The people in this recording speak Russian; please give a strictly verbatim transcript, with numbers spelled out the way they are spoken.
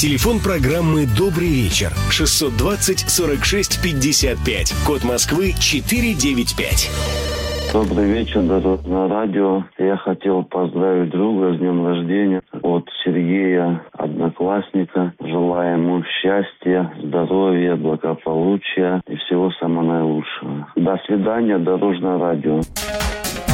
Телефон программы «Добрый вечер» шестьсот двадцать сорок шесть пятьдесят пять. Код Москвы четыреста девяносто пять. Добрый вечер, Дорожное радио. Я хотел поздравить друга с днем рождения от Сергея, одноклассника. Желаю ему счастья, здоровья, благополучия и всего самого наилучшего. До свидания, Дорожное радио.